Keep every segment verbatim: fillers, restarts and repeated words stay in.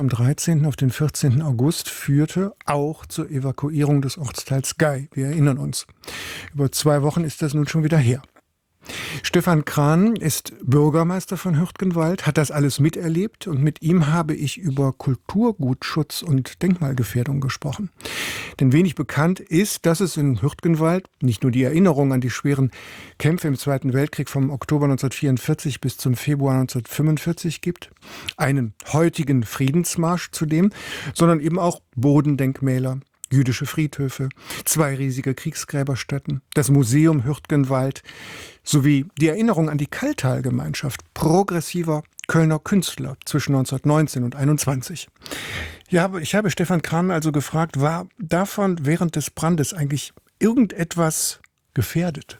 Am dreizehnten auf den vierzehnten August führte auch zur Evakuierung des Ortsteils Gey. Wir erinnern uns. Über zwei Wochen ist das nun schon wieder her. Stefan Krahn ist Bürgermeister von Hürtgenwald, hat das alles miterlebt und mit ihm habe ich über Kulturgutschutz und Denkmalgefährdung gesprochen. Denn wenig bekannt ist, dass es in Hürtgenwald nicht nur die Erinnerung an die schweren Kämpfe im Zweiten Weltkrieg vom Oktober neunzehnhundertvierundvierzig bis zum Februar neunzehnhundertfünfundvierzig gibt, einen heutigen Friedensmarsch zudem, sondern eben auch Bodendenkmäler, jüdische Friedhöfe, zwei riesige Kriegsgräberstätten, das Museum Hürtgenwald sowie die Erinnerung an die Kalltal-Gemeinschaft progressiver Kölner Künstler zwischen neunzehnhundertneunzehn und einundzwanzig. Ja, ich habe Stefan Krahn also gefragt, war davon während des Brandes eigentlich irgendetwas gefährdet?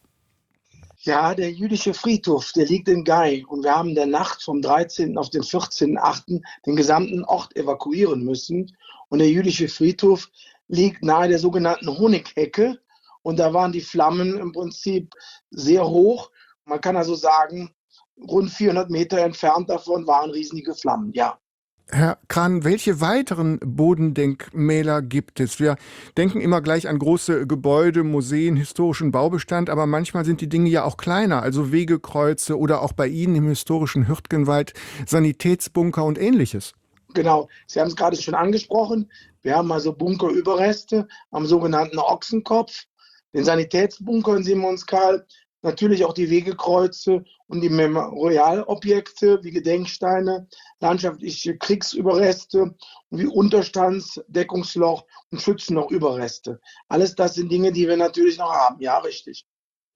Ja, der jüdische Friedhof, der liegt in Gey und wir haben in der Nacht vom dreizehnten auf den vierzehnten achten den gesamten Ort evakuieren müssen. Und der jüdische Friedhof liegt nahe der sogenannten Honighecke und da waren die Flammen im Prinzip sehr hoch. Man kann also sagen, rund vierhundert Meter entfernt davon waren riesige Flammen, ja. Herr Krahn, welche weiteren Bodendenkmäler gibt es? Wir denken immer gleich an große Gebäude, Museen, historischen Baubestand, aber manchmal sind die Dinge ja auch kleiner, also Wegekreuze oder auch bei Ihnen im historischen Hürtgenwald Sanitätsbunker und Ähnliches. Genau, Sie haben es gerade schon angesprochen. Wir haben also Bunkerüberreste am sogenannten Ochsenkopf, den Sanitätsbunker in Simonskarl, natürlich auch die Wegekreuze und die Memorialobjekte wie Gedenksteine, landschaftliche Kriegsüberreste und wie Unterstands-, Deckungsloch und Schützenlochüberreste. Alles das sind Dinge, die wir natürlich noch haben. Ja, richtig.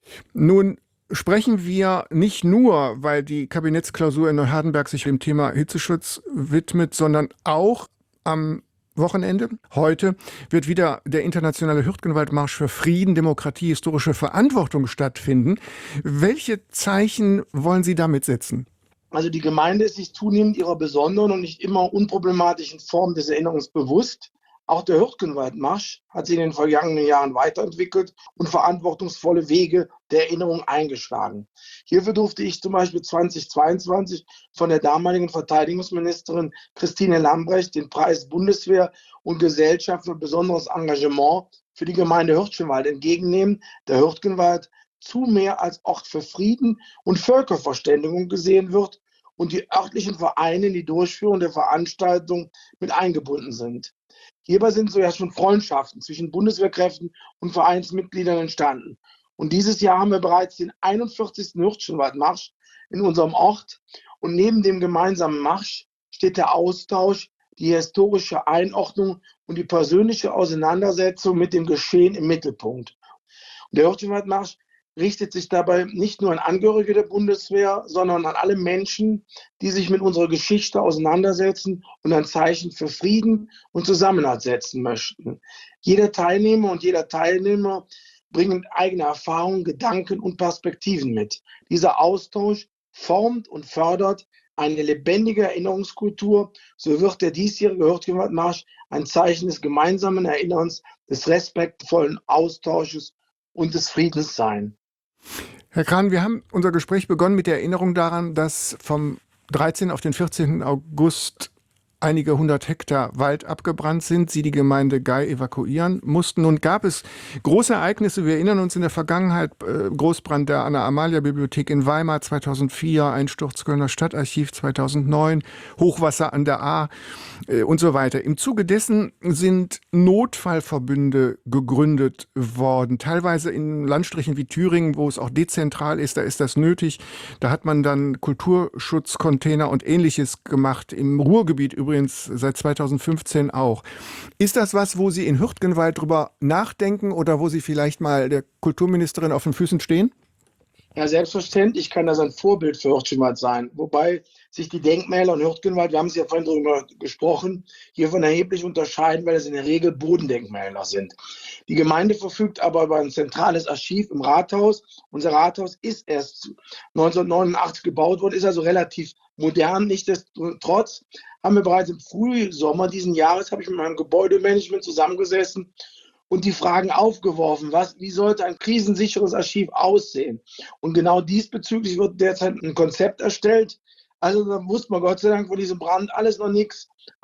Nun sprechen wir nicht nur, weil die Kabinettsklausur in Neuhardenberg sich dem Thema Hitzeschutz widmet, sondern auch am Wochenende. Heute wird wieder der internationale Hürtgenwaldmarsch für Frieden, Demokratie, historische Verantwortung stattfinden. Welche Zeichen wollen Sie damit setzen? Also die Gemeinde ist sich zunehmend ihrer besonderen und nicht immer unproblematischen Form des Erinnerungs bewusst. Auch der Hürtgenwaldmarsch hat sich in den vergangenen Jahren weiterentwickelt und verantwortungsvolle Wege der Erinnerung eingeschlagen. Hierfür durfte ich zum Beispiel zweitausendzweiundzwanzig von der damaligen Verteidigungsministerin Christine Lambrecht den Preis Bundeswehr und Gesellschaft für besonderes Engagement für die Gemeinde Hürtgenwald entgegennehmen, der Hürtgenwald zu mehr als Ort für Frieden und Völkerverständigung gesehen wird und die örtlichen Vereine in die Durchführung der Veranstaltung mit eingebunden sind. Hierbei sind so ja schon Freundschaften zwischen Bundeswehrkräften und Vereinsmitgliedern entstanden. Und dieses Jahr haben wir bereits den einundvierzigsten Hürtgenwaldmarsch in unserem Ort. Und neben dem gemeinsamen Marsch steht der Austausch, die historische Einordnung und die persönliche Auseinandersetzung mit dem Geschehen im Mittelpunkt. Und der Hürtgenwaldmarsch richtet sich dabei nicht nur an Angehörige der Bundeswehr, sondern an alle Menschen, die sich mit unserer Geschichte auseinandersetzen und ein Zeichen für Frieden und Zusammenhalt setzen möchten. Jeder Teilnehmer und jeder Teilnehmer bringen eigene Erfahrungen, Gedanken und Perspektiven mit. Dieser Austausch formt und fördert eine lebendige Erinnerungskultur. So wird der diesjährige Hürtgenwaldmarsch ein Zeichen des gemeinsamen Erinnerns, des respektvollen Austausches und des Friedens sein. Herr Krahn, wir haben unser Gespräch begonnen mit der Erinnerung daran, dass vom dreizehnten auf den vierzehnten August einige hundert Hektar Wald abgebrannt sind, sie die Gemeinde Gey evakuieren mussten. Nun gab es große Ereignisse, wir erinnern uns in der Vergangenheit, äh, Großbrand der Anna-Amalia-Bibliothek in Weimar zweitausendvier, Einsturz Kölner Stadtarchiv zweitausendneun, Hochwasser an der Ahr äh, und so weiter. Im Zuge dessen sind Notfallverbünde gegründet worden, teilweise in Landstrichen wie Thüringen, wo es auch dezentral ist, da ist das nötig. Da hat man dann Kulturschutzcontainer und Ähnliches gemacht, im Ruhrgebiet übrigens. Übrigens seit zweitausendfünfzehn auch. Ist das was, wo Sie in Hürtgenwald drüber nachdenken oder wo Sie vielleicht mal der Kulturministerin auf den Füßen stehen? Ja, selbstverständlich kann das ein Vorbild für Hürtgenwald sein. Wobei sich die Denkmäler in Hürtgenwald, wir haben es ja vorhin darüber gesprochen, hiervon erheblich unterscheiden, weil es in der Regel Bodendenkmäler sind. Die Gemeinde verfügt aber über ein zentrales Archiv im Rathaus. Unser Rathaus ist erst neunzehnhundertneunundachtzig gebaut worden, ist also relativ modern. Nichtsdestotrotz haben wir bereits im Frühsommer diesen Jahres, habe ich mit meinem Gebäudemanagement zusammengesessen und die Fragen aufgeworfen, was, wie sollte ein krisensicheres Archiv aussehen? Und genau diesbezüglich wird derzeit ein Konzept erstellt. Also da wusste man Gott sei Dank von diesem Brand alles noch nichts.